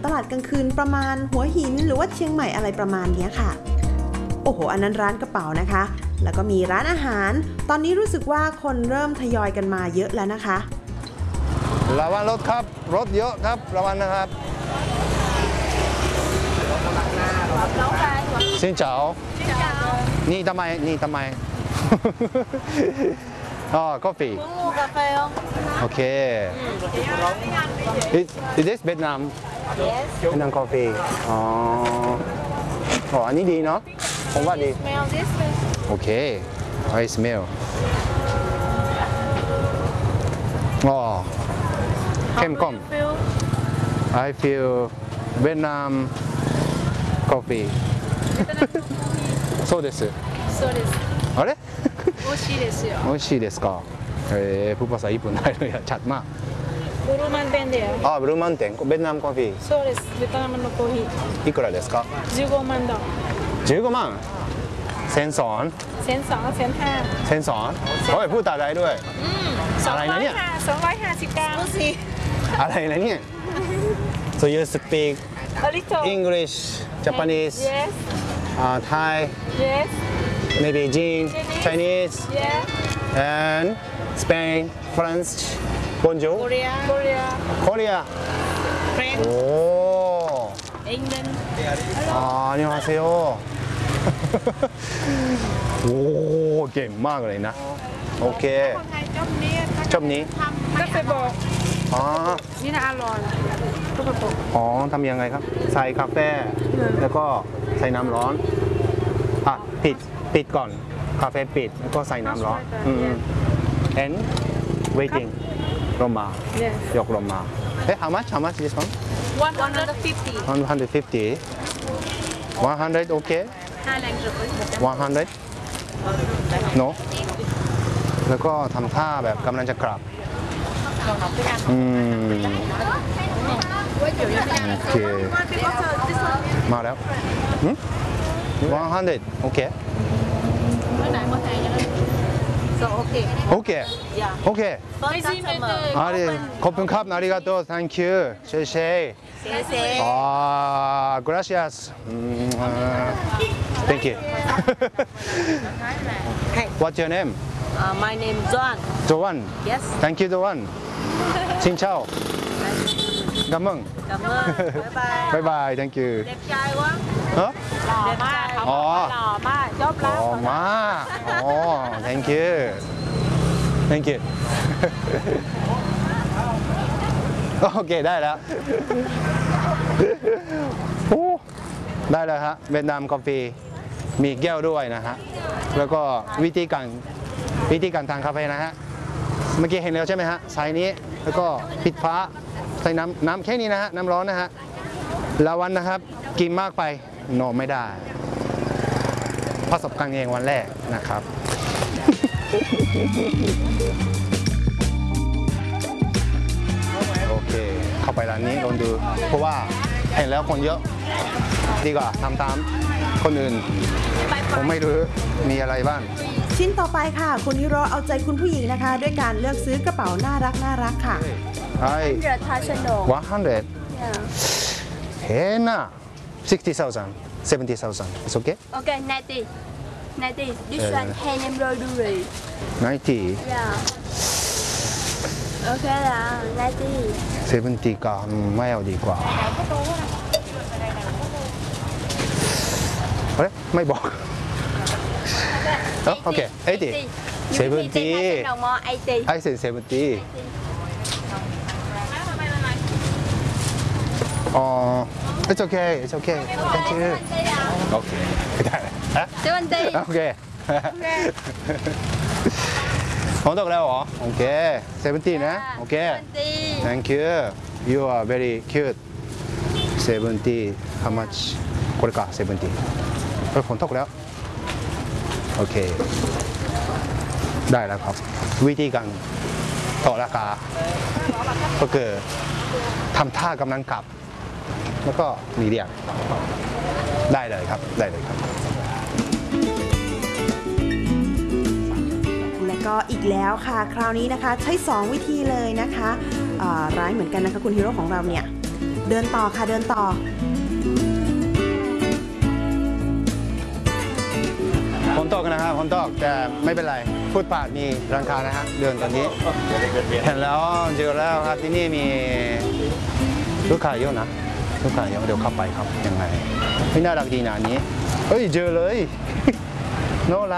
ตลาดกลางคืนประมาณหัวหินหรือว่าเชียงใหม่อะไรประมาณนี้ค่ะโอ้โหอันนั้นร้านกระเป๋านะคะแล้วก็มีร้านอาหารตอนนี้รู้สึกว่าคนเริ่มทยอยกันมาเยอะแล้วนะคะระวังรถครับรถเยอะครับระวังนะครับสินเจ้านี่ทำไมอ๋อกาแฟโอเค Is this Vietnam Vietnam coffee อ๋ออันนี้ดีเนาะผมว่าดีโอเค I smell อ๋อเข้มข้น I feel Vietnam coffee そうですあれ美味しいですよ美味しいですかพูดภาษาญี่ปุ่นได้เลยชัดมากブルーマン店でブルーマン店ベトナムコーヒーそうですベトナムのコーヒーいくらですか 15万だ 15万1000สอน 1002 1000สอนโอ้ยพูดตาได้ด้วยอะไรนะเนี่ย 250กรัมอะไรนะเนี่ย So you speak A little English Japanese Yes Thai Yes maybe Chinese Yeah and Spain France Bonjour Korea Koreaโอ้ England 안녕하세요โอ้เก่งมากเลยนะโอเคจบนี้กาแฟบอกนี่นะอร่อยกาแฟบอกทำยังไงครับใส่กาแฟแล้วก็ใส่น้ำร้อนปิดก่อนกาแฟปิดแล้วก็ใส่น้ำร้อนand waiting ลงมายกลงมาhow much this one 150 100 okay 100 no แล้วก็ทำท่าแบบกำลังจะกลับโอเคมาแล้ว100 โอเคโอเคโอเคขอบคุณครับありがとう thank you เช่gracias thank you what's your name My name is Joan Yes thank you Joan xin chào cảm ơn bye bye thank you เด็กชายวะหล่อมากหล่อมากจบแล้วหล่อมากthank you thank you โอเคได้แล้วได้แล้วฮะเวียดนามกาแฟมีแก้วด้วยนะฮะแล้วก็วิธีการทานกาแฟนะฮะเมื่อกี้เห็นแล้วใช่ไหมฮะใส่นี้แล้วก็ปิดฟ้าใส่น้ำแค่นี้นะฮะน้ำร้อนนะฮะแล้ววันนะครับกินมากไปนอนไม่ได้ประสบการณ์เองวันแรกนะครับโอเคเข้าไปร้านนี้ลองดูเพราะว่าเห็นแล้วคนเยอะดีกว่าทำตามคนอื่นผมไม่รู้มีอะไรบ้างชิ้นต่อไปค่ะคุณฮิโร่เอาใจคุณผู้หญิงนะคะด้วยการเลือกซื้อกระเป๋าน่ารักค่ะ 100 เฮ้น่ะ60,000 70,000 it's okay Okay 90 this one hand embroidery 90 yeah Okay ละ90 70ก็ไม่เอาดีกว่าเฮ้ยไม่บอกโอเค80 70 I said 70it's okay thank you โอเคได้ฮะ70โอเคผมตกแล้วเหรอโอเค70นะโอเค thank you you are very cute 70 how much これか70ผมตกแล้วโอเคได้แล้วครับวิธีการต่อราคาก็คือทำท่ากำลังกลับแล้วก็มีเรียกได้เลยครับและก็อีกแล้วค่ะคราวนี้นะคะใช้2วิธีเลยนะคะร้ายเหมือนกันนะคะคุณฮีโร่ของเราเนี่ยเดินต่อค่ะเดินต่อฝนตกนะครับฝนตกแต่ไม่เป็นไรฟุตบาทมีร้านค้านะฮะเดินตอนนี้เห็นแล้วเจอแล้วครับที่นี่มีลูกค้าเยอะนะลูกค้าเยอะเดี๋ยวเข้าไปครับยังไงไม่น่ารักดีนะอันนี้เฮ้ยเจอเลยโน่ละ